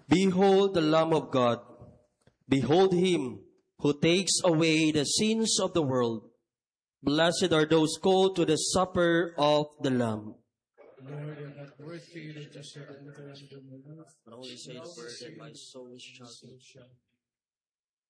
Behold the Lamb of God. Behold him who takes away the sins of the world. Blessed are those called to the supper of the Lamb. Lord, I'm not worthy that you should enter into my life. But only say the word and my soul shall be.